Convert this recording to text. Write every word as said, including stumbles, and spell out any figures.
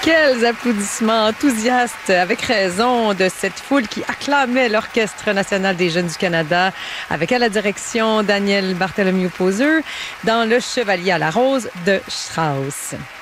Quels applaudissements enthousiastes, avec raison, de cette foule qui acclamait l'Orchestre national des jeunes du Canada, avec à la direction Daniel Bartholomew Poser, dans Le Chevalier à la rose de Strauss.